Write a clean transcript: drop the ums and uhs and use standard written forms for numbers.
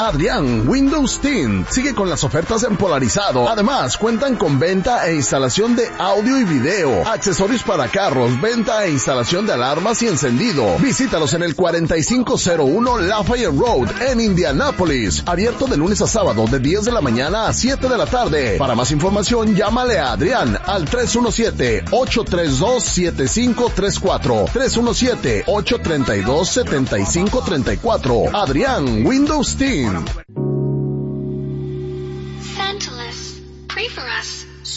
Adrián Windows Tint sigue con las ofertas en polarizado. Además, cuentan con venta e instalación de audio y video, accesorios para carros, venta e instalación de alarmas y encendido. Visítalos en el 4501 Lafayette Road en Indianápolis. Abierto de lunes a sábado de 10 de la mañana a 7 de la tarde. Para más información, llámale a Adrián al 317-832-7534. 317-832-7534. Adrián Windows Team.